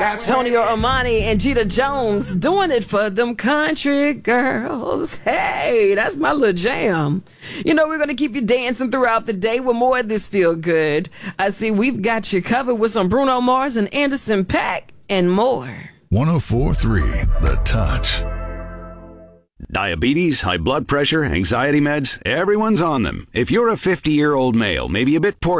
Tonio Amani and Jeter Jones doing it for them country girls. Hey, that's my little jam. You know, we're going to keep you dancing throughout the day with more of this Feel Good. I see we've got you covered with some Bruno Mars and Anderson .Paak and more. 104.3 The Touch. Diabetes, high blood pressure, anxiety meds, everyone's on them. If you're a 50-year-old male, maybe a bit poor